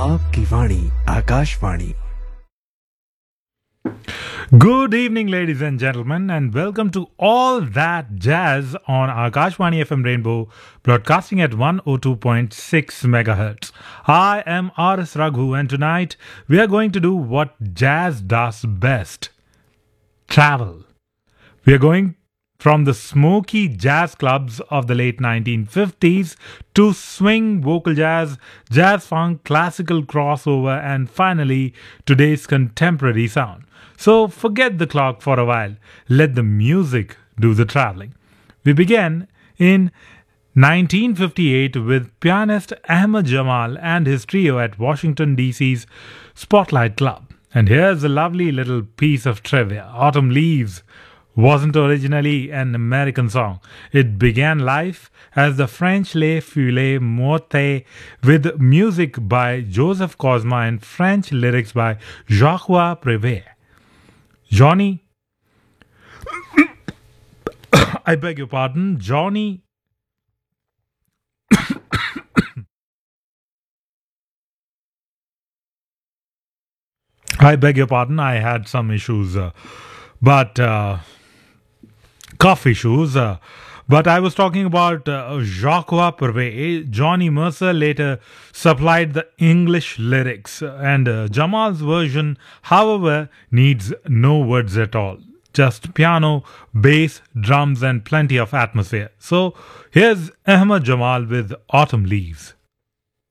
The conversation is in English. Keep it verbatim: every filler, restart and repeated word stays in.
आपकी वाणी Akashvani. Good evening, ladies and gentlemen, and welcome to All That Jazz on Akashvani F M Rainbow, broadcasting at one oh two point six megahertz. I am R S Raghu, and tonight we are going to do what jazz does best: travel. We are going from the smoky jazz clubs of the late nineteen fifties to swing vocal jazz, jazz funk, classical crossover, and finally today's contemporary sound. So forget the clock for a while. Let the music do the traveling. We began in nineteen fifty-eight with pianist Ahmad Jamal and his trio at Washington, D C's Spotlight Club. And here's a lovely little piece of trivia. Autumn Leaves wasn't originally an American song. It began life as the French Les Feuilles Mortes with music by Joseph Cosma and French lyrics by Jacques Prévert. Johnny, I beg your pardon, Johnny. I beg your pardon, I had some issues, uh, but uh, cough issues. Uh, but I was talking about uh, Jacques Prévert. Johnny Mercer later supplied the English lyrics, and uh, Jamal's version, however, needs no words at all. Just piano, bass, drums, and plenty of atmosphere. So here's Ahmad Jamal with Autumn Leaves.